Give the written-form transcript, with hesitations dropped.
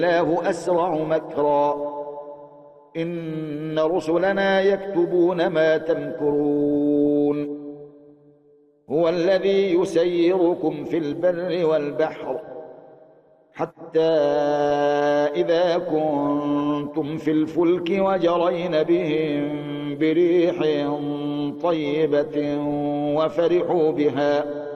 الله أسرع مكرا إن رسلنا يكتبون ما تمكرون هو الذي يسيركم في البر والبحر حتى إذا كنتم في الفلك وجرين بهم بريح طيبة وفرحوا بها